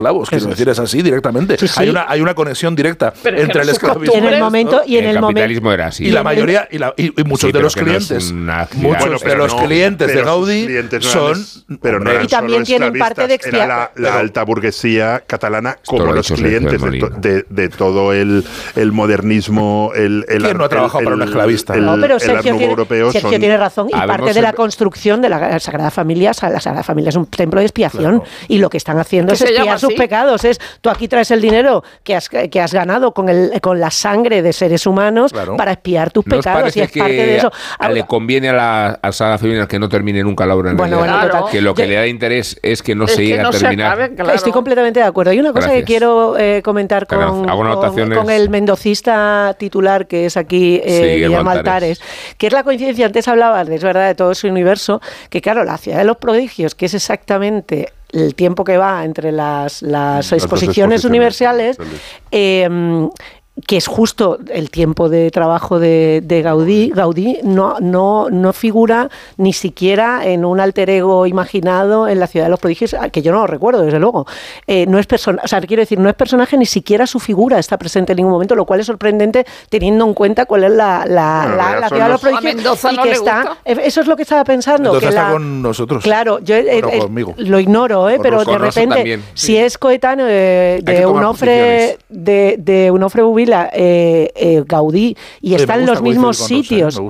esclavos, quiero decir, es así directamente. Sí, sí. Hay una conexión directa entre el esclavismo en el momento y en el capitalismo era así. Y la mayoría y muchos de los clientes, clientes de Gaudí son, pero no eran y también tienen parte de era la alta burguesía catalana como los clientes de todo el modernismo, ¿quién no ha trabajado para un esclavista? No, pero Sergio tiene razón, y parte de la construcción de la Sagrada Familia, la Sagrada Familia es un templo de expiación, y lo que están haciendo es expiar sus pecados. Tú aquí traes el dinero que has ganado con la sangre de seres humanos para expiar tus pecados, y es parte de eso. Le conviene a la Sagrada Familia que no termine nunca la obra en realidad, que lo que le da interés es que no se llegue a terminar. Estoy completamente de acuerdo. Hay una cosa que quiero comentar con el mendocista titular, que es aquí Guillermo Altares, que es la coincidencia. Antes hablabas, es verdad, de todo ese universo, que claro, la Ciudad de los Prodigios, que es exactamente el tiempo que va entre las exposiciones universales, que es justo el tiempo de trabajo de Gaudí. Gaudí no figura ni siquiera en un alter ego imaginado en la Ciudad de los Prodigios, que yo no lo recuerdo, desde luego. No es no es personaje, ni siquiera su figura está presente en ningún momento, lo cual es sorprendente teniendo en cuenta cuál es la Ciudad de los Prodigios. Y que está, eso es lo que estaba pensando. Mendoza está con nosotros. Claro, yo lo ignoro, pero de repente, también, si es coetáneo de Onofre Bubila, Gaudí, y está en los mismos sitios,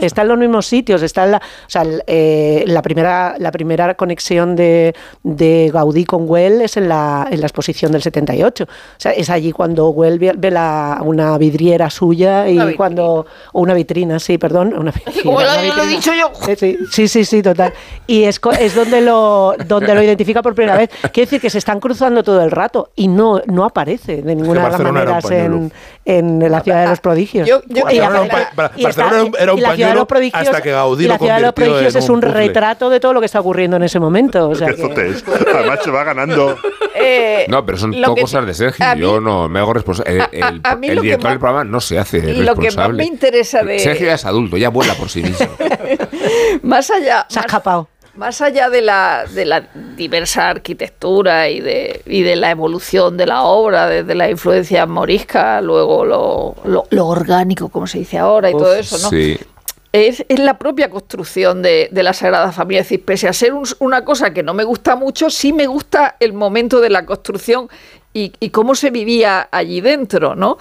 la primera conexión de Gaudí con Güell es en la exposición del 78. O sea, es allí cuando Güell ve una vidriera suya una vitrina, sí, perdón, una vitrina. Como lo he dicho yo. Sí, total. Y es donde lo identifica por primera vez. Quiere decir que se están cruzando todo el rato y no aparece de ninguna de las maneras en la Ciudad de los Prodigios. Barcelona era un pañuelo hasta que Gaudí lo convirtió en un La Ciudad de los Prodigios es un retrato de todo lo que está ocurriendo en ese momento. O sea además se va ganando. No, pero son todo cosas de Sergio. Yo no me hago responsable. El director del programa no se hace responsable. Lo que más me interesa de... Sergio ya es adulto, ya vuela por sí mismo. Más allá... Se ha escapado. Más allá de la diversa arquitectura y de la evolución de la obra, desde la influencia morisca, luego lo orgánico, como se dice ahora, y todo eso, ¿no? Sí. Es la propia construcción de la Sagrada Familia. Es decir, pese a ser una cosa que no me gusta mucho, sí me gusta el momento de la construcción y cómo se vivía allí dentro, ¿no?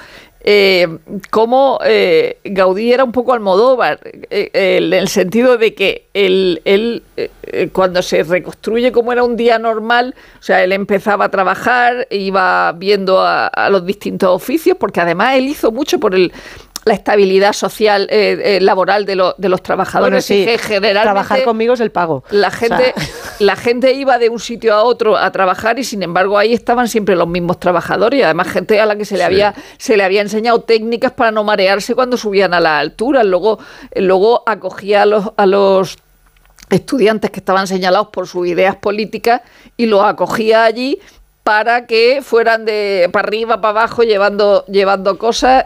Cómo Gaudí era un poco Almodóvar, en el sentido de que él cuando se reconstruye como era un día normal, o sea, él empezaba a trabajar, iba viendo a los distintos oficios, porque además él hizo mucho por la estabilidad social, laboral de los trabajadores. Bueno, sí, que generalmente trabajar conmigo es el pago. La gente iba de un sitio a otro a trabajar y sin embargo ahí estaban siempre los mismos trabajadores y además gente a la que se le había enseñado técnicas para no marearse cuando subían a las alturas. Luego acogía a los estudiantes que estaban señalados por sus ideas políticas y los acogía allí para que fueran de para arriba, para abajo, llevando cosas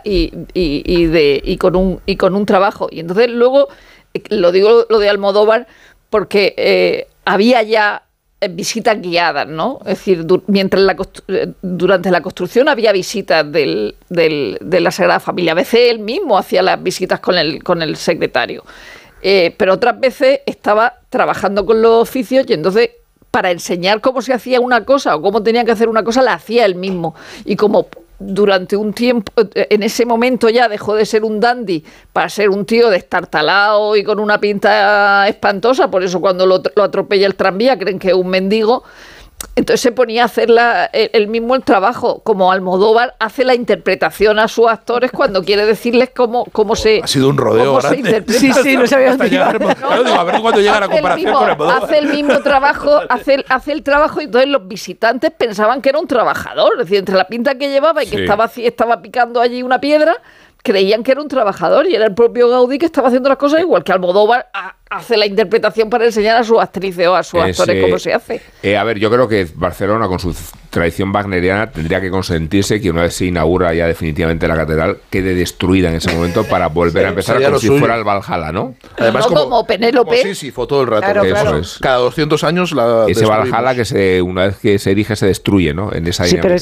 y con un trabajo. Y entonces luego, lo digo lo de Almodóvar, porque había ya visitas guiadas, ¿no? Es decir, durante la construcción había visitas de la Sagrada Familia. A veces él mismo hacía las visitas con el secretario. Pero otras veces estaba trabajando con los oficios y entonces, para enseñar cómo se hacía una cosa o cómo tenía que hacer una cosa, la hacía él mismo. Y como durante un tiempo, en ese momento ya dejó de ser un dandy para ser un tío destartalado y con una pinta espantosa, por eso cuando lo atropella el tranvía creen que es un mendigo. Entonces se ponía a hacer él mismo el trabajo, como Almodóvar hace la interpretación a sus actores cuando quiere decirles cómo se... Ha sido un rodeo grande. Sí, no sabía explicar. A ver cuándo llega la comparación con Almodóvar. Hace el mismo trabajo, hace el trabajo y entonces los visitantes pensaban que era un trabajador. Es decir, entre la pinta que llevaba y que estaba picando allí una piedra, creían que era un trabajador y era el propio Gaudí que estaba haciendo las cosas igual que Almodóvar hace la interpretación para enseñar a sus actrices o a sus actores cómo se hace. A ver, yo creo que Barcelona, con su tradición wagneriana, tendría que consentirse que una vez se inaugura ya definitivamente la catedral, quede destruida en ese momento para volver a empezar como si fuera el Valhalla, ¿no? Además, como Penélope. Como Sísifo todo el rato. Claro. Cada 200 años ese Valhalla que una vez que se erige se destruye, ¿no? En esa dinámica.